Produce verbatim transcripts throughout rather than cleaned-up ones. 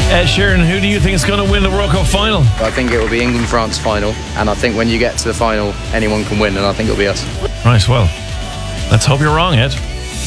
Ed Sheeran, who do you think is going to win the World Cup final? I think it will be England-France final, and I think when you get to the final, anyone can win, and I think it'll be us. Right, well, let's hope you're wrong, Ed.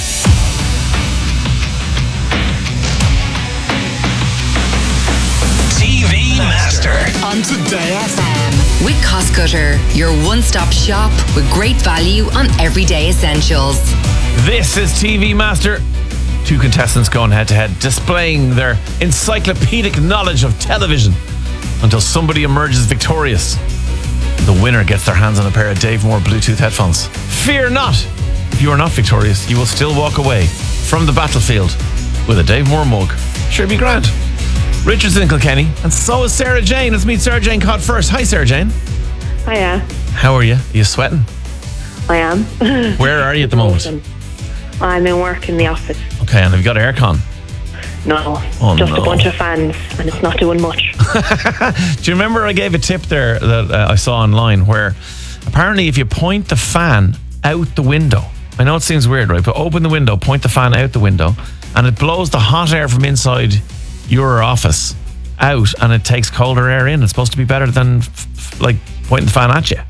T V Master on Today F M with Cost Cutter, your one-stop shop with great value on everyday essentials. This is T V Master. Two contestants going head-to-head, displaying their encyclopedic knowledge of television until somebody emerges victorious. The winner gets their hands on a pair of Dave Moore Bluetooth headphones. Fear not! If you are not victorious, you will still walk away from the battlefield with a Dave Moore mug. Sure be grand. Richard's in Kilkenny, and so is Sarah Jane. Let's meet Sarah Jane Cott first. Hi, Sarah Jane. Hiya. How are you? Are you sweating? I am. Where are you at the moment? I'm in work in the office. Okay, and have you got aircon? No, oh, just no. a bunch of fans, and it's not doing much. Do you remember I gave a tip there that uh, I saw online where apparently if you point the fan out the window, I know it seems weird, right? But open the window, point the fan out the window, and it blows the hot air from inside your office out, and it takes colder air in. It's supposed to be better than f- f- like pointing the fan at you.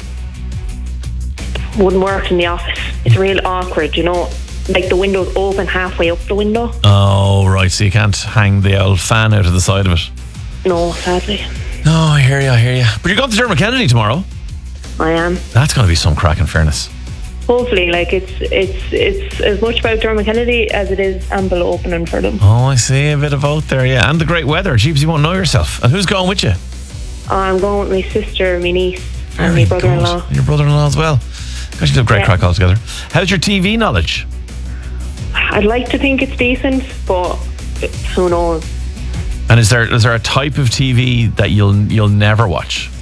Wouldn't work in the office. It's real awkward, you know. Like the window's open halfway up the window. Oh, right. So you can't hang the old fan out of the side of it. No, sadly. No, I hear you, I hear you. But you're going to Dermot Kennedy tomorrow. I am. That's going to be some crack, in fairness. Hopefully, like it's it's it's as much about Dermot Kennedy as it is Amble opening for them. Oh, I see a bit of both there, yeah. And the great weather. Jeeps, you won't know yourself. And who's going with you? I'm going with my sister, my niece, Very and my brother-in-law. Good. And your brother-in-law as well. Gosh, you do a great yeah. crack all together. How's your T V knowledge? I'd like to think it's decent, but who knows? And is there is there a type of T V that you'll you'll never watch?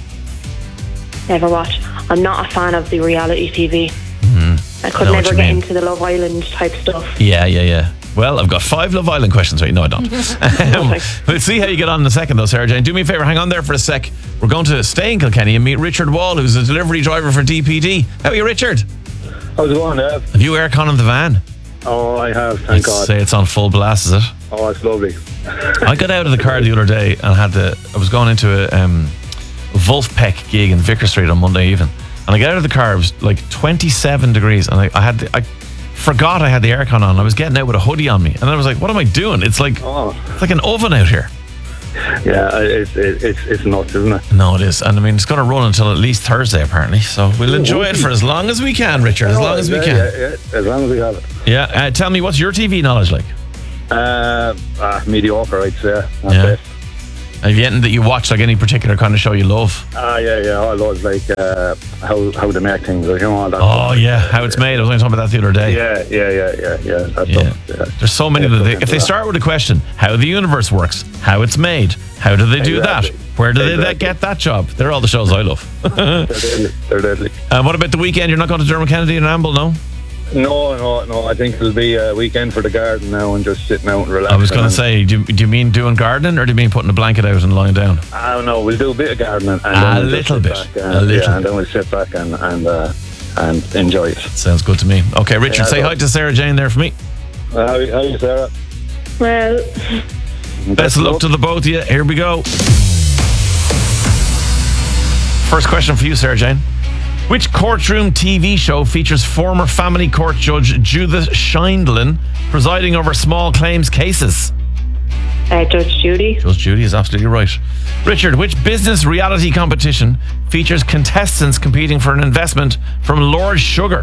Never watch. I'm not a fan of the reality T V. Mm-hmm. I could I never get mean. into the Love Island type stuff. Yeah, yeah, yeah. Well, I've got five Love Island questions, right? No, I don't. um, let's see how you get on in a second, though, Sarah Jane. Do me a favour, hang on there for a sec. We're going to stay in Kilkenny and meet Richard Wall, who's a delivery driver for D P D. How are you, Richard? How's it going, Dave? Have you aircon in the van? Oh, I have, thank Let's God. say it's on full blast, is it? Oh, it's lovely. I got out of the car the other day and had the. I was going into a um, Wolfpack gig in Vicar Street on Monday evening, and I got out of the car. It was like twenty-seven degrees, and I, I had. The, I forgot I had the aircon on. I was getting out with a hoodie on me, and I was like, "What am I doing?" It's like oh. it's like an oven out here. Yeah, it's it, it's it's nuts, isn't it? No, it is, and I mean it's going to run until at least Thursday apparently. So we'll enjoy it for as long as we can, Richard. As oh, long as we yeah, can. Yeah, yeah, as long as we have it. Yeah. Uh, tell me, what's your T V knowledge like? Uh, ah, mediocre, I'd say. That's Yeah. it. Have you anything that you watch, like any particular kind of show you love? Ah, yeah, yeah. I love like uh, how how they make things, you know. All that Oh stuff. yeah, how it's made. I was only talking about that the other day. Yeah, yeah, yeah, yeah, yeah. That Yeah. stuff. Yeah. There's so many Yeah, that they, look if they into start with a question, how the universe works, how it's made, how do they do Exactly. that? Where do they Exactly. get that job? They're all the shows I love. They're deadly. They're deadly. And what about the weekend? You're not going to Dermot Kennedy and Amble, no? No, no, no. I think it'll be a weekend for the garden now and just sitting out and relaxing. I was going to and- say, do you, do you mean doing gardening or do you mean putting a blanket out and lying down? I don't know. We'll do a bit of gardening. And A then we'll just little sit bit. back A and, little yeah, and then we'll sit back and and, uh, and enjoy it. Sounds good to me. Okay, Richard, Yeah, say no. hi to Sarah Jane there for me. Uh, how, how are you, Sarah? Well, Best of luck to the both of you. Here we go. First question for you, Sarah Jane. Which courtroom T V show features former family court judge Judith Scheindlin presiding over small claims cases? uh, Judge Judy. Judge Judy is absolutely right. Richard, which business reality competition features contestants competing for an investment from Lord Sugar?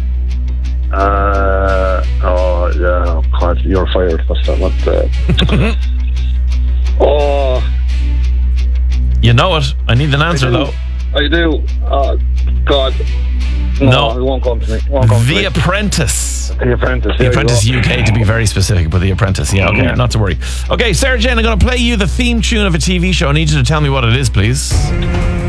Uh, oh, yeah. Oh, God, you're fired. What's that? What the? oh, You know it. I need an answer, I do. though. I do. Oh, God. No, No. it won't come to me. It won't come to The me. Apprentice. The Apprentice. The there you Apprentice go. U K, to be very specific, but The Apprentice. Yeah, okay, Yeah. not to worry. Okay, Sarah Jane, I'm going to play you the theme tune of a T V show. I need you to tell me what it is, please.